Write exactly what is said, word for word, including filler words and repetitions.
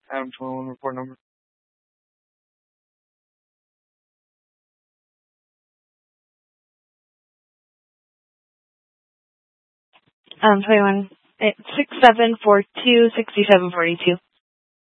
Adam twenty-one report number. Um, twenty-one, six seven four two sixty seven forty two.